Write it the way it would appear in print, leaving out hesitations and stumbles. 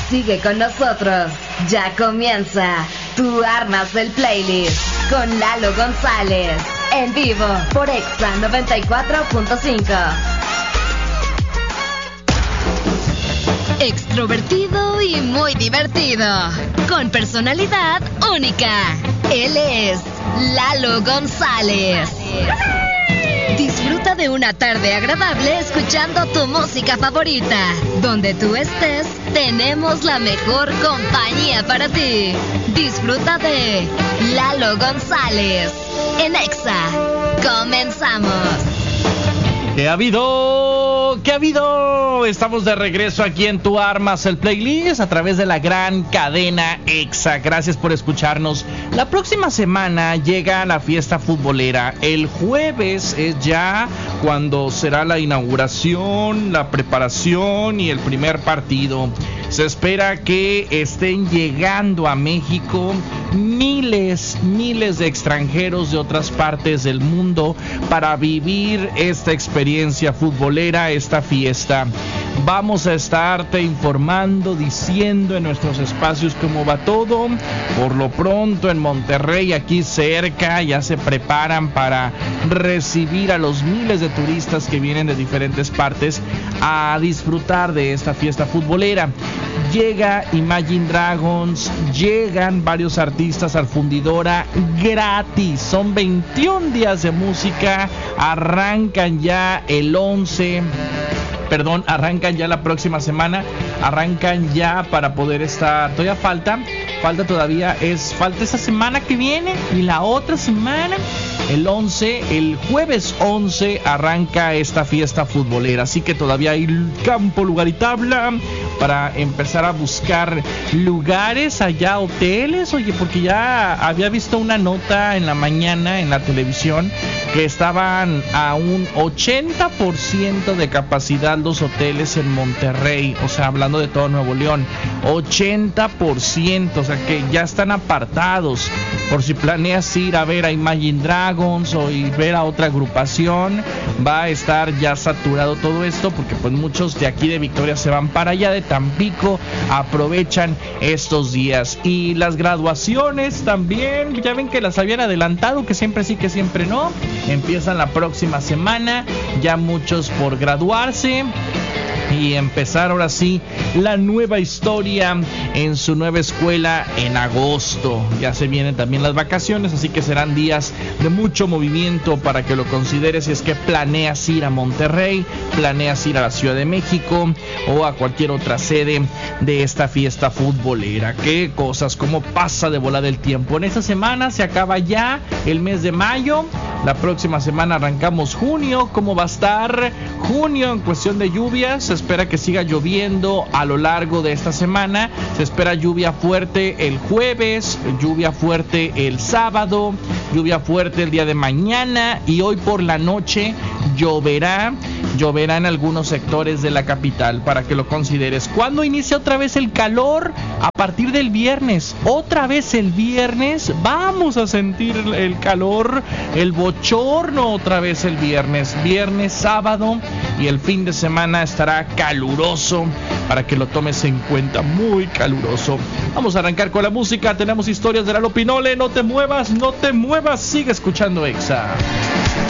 Sigue con nosotros. Ya comienza Tú Armas el Playlist con Lalo González. En vivo por Exa 94.5. Extrovertido y muy divertido. Con personalidad única. Él es Lalo González. Disfruta de una tarde agradable escuchando tu música favorita. Donde tú estés, tenemos la mejor compañía para ti. Disfruta de Lalo González en Exa. Comenzamos. ¿Qué ha habido? ¿Qué ha habido? Estamos de regreso aquí en Tú Armas el Playlist a través de la gran cadena Exa. Gracias por escucharnos. La próxima semana llega la fiesta futbolera. El jueves es ya cuando será la inauguración, la preparación y el primer partido. Se espera que estén llegando a México miles de extranjeros de otras partes del mundo para vivir esta experiencia futbolera, esta fiesta. Vamos a estarte informando, diciendo en nuestros espacios cómo va todo. Por lo pronto en Monterrey, aquí cerca, ya se preparan para recibir a los miles de turistas que vienen de diferentes partes a disfrutar de esta fiesta futbolera. Llega Imagine Dragons, llegan varios artistas al Fundidora gratis. Son 21 días de música, arrancan ya el 11... arrancan ya la próxima semana, arrancan ya para poder estar, todavía falta esta semana que viene y la otra semana, el jueves 11 arranca esta fiesta futbolera, así que todavía hay campo, lugar y tabla para empezar a buscar lugares allá, hoteles, oye, porque ya había visto una nota en la mañana en la televisión que estaban a un 80% de capacidad los hoteles en Monterrey, o sea, hablando de todo Nuevo León, 80%, o sea que ya están apartados. Por si planeas ir a ver a Imagine Dragons o ir ver a otra agrupación, va a estar ya saturado todo esto, porque pues muchos de aquí de Victoria se van para allá, de Tampico, aprovechan estos días. Y las graduaciones también, ya ven que las habían adelantado, que siempre sí, que siempre no. Empiezan la próxima semana, ya muchos por graduarse y empezar ahora sí la nueva historia en su nueva escuela en agosto. Ya se vienen también las vacaciones, así que serán días de mucho movimiento para que lo consideres si es que planeas ir a Monterrey, planeas ir a la Ciudad de México o a cualquier otra sede de esta fiesta futbolera. Qué cosas, cómo pasa de volada el tiempo. En esta semana se acaba ya el mes de mayo. La próxima semana arrancamos junio. ¿Cómo va a estar junio en cuestión de lluvias? Se espera que siga lloviendo a lo largo de esta semana. Se espera lluvia fuerte el jueves, lluvia fuerte el sábado, lluvia fuerte el día de mañana y hoy por la noche lloverá en algunos sectores de la capital, para que lo consideres. ¿Cuándo inicia otra vez el calor? A partir del viernes. Otra vez el viernes vamos a sentir el calor, el bochorno otra vez el viernes, sábado, y el fin de semana estará caluroso, para que lo tomes en cuenta, muy caluroso. Vamos a arrancar con la música. Tenemos historias de Lalo Pinole. No te muevas, sigue escuchando Exa.